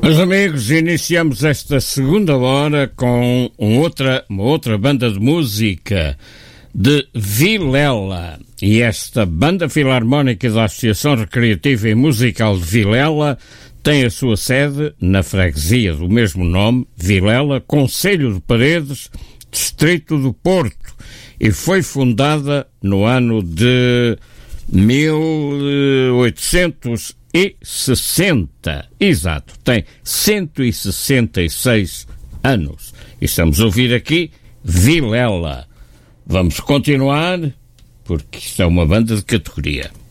Meus amigos, iniciamos esta segunda hora com uma outra banda de música de Vilela. E esta banda filarmónica da Associação Recreativa e Musical de Vilela tem a sua sede na freguesia do mesmo nome, Vilela, Concelho de Paredes, Distrito do Porto, e foi fundada no ano de 1860. Exato, tem 166 anos. E estamos a ouvir aqui Vilela. Vamos continuar, porque isto é uma banda de categoria.